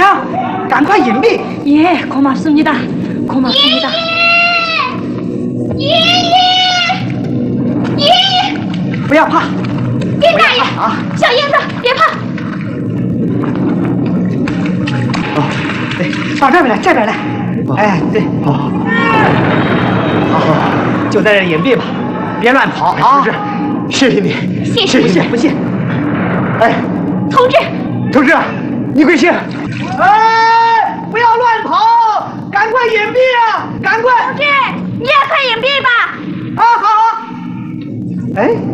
娘，赶快隐蔽！ 예, 고맙습니다. 고맙습니다. 爷爷， 不要怕， 丁大爷啊！ 小英子，别怕。 哦，对，到这边来，这边来。哎，对，好，就在这隐蔽吧，别乱跑啊！ 谢谢你， 谢谢不谢。 哎， 同志， 你贵姓？ 哎，不要乱跑，赶快隐蔽啊！赶快！ 同志，你也快隐蔽吧。 啊，好。哎。